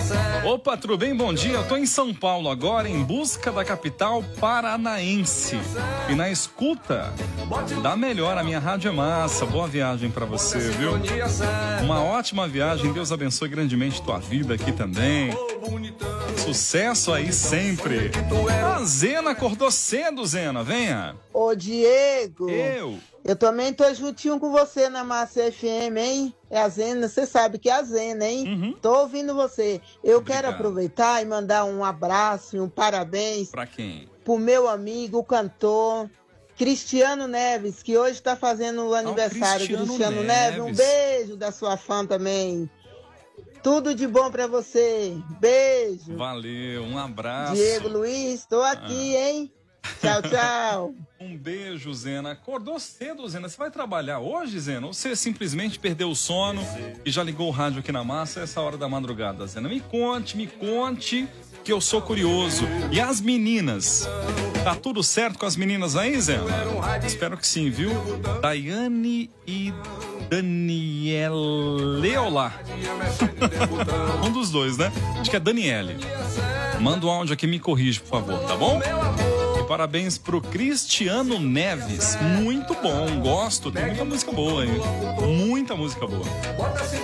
Opa, tudo bem? Bom dia. Eu tô em São Paulo agora, em busca da capital paranaense. E na escuta da melhor, a minha rádio é massa. Boa viagem pra você, viu? Uma ótima viagem. Deus abençoe grandemente tua vida aqui também. Sucesso aí sempre. A Zena acordou cedo, Zena. Venha. Ô, Diego. Eu também tô juntinho com você na Massa FM, hein? É a Zena, você sabe que é a Zena, hein? Uhum. Tô ouvindo você. Eu Obrigado. quero aproveitar e mandar um abraço e um parabéns. Pra quem? Pro meu amigo, o cantor Cristiano Neves, que hoje tá fazendo o aniversário. Cristiano Neves, um beijo da sua fã também. Tudo de bom pra você. Beijo. Valeu, um abraço. Diego Luiz, tô aqui, hein? Tchau, tchau. Um beijo, Zena. Acordou cedo, Zena. Você vai trabalhar hoje, Zena? Ou você simplesmente perdeu o sono e já ligou o rádio aqui na massa essa hora da madrugada, Zena? Me conte, que eu sou curioso. E as meninas? Tá tudo certo com as meninas aí, Zena? Espero que sim, viu? Daiane e Daniele Olá. Um dos dois, né? Acho que é Daniele. Manda um áudio aqui e me corrige, por favor, tá bom? E parabéns pro Cristiano Neves. Muito bom, gosto. Tem muita música boa aí. Muita música boa.